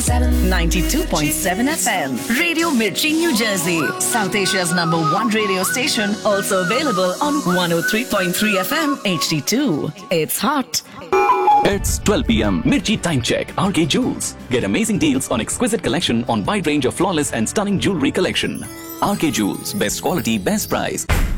92.7 FM. Radio Mirchi, New Jersey. South Asia's #1 radio station. Also available on 103.3 FM HD2. It's hot. It's 12 p.m. Mirchi Time Check. RK Jewels. Get amazing deals on exquisite collection on wide range of flawless and stunning jewelry collection. RK Jewels. Best quality, best price.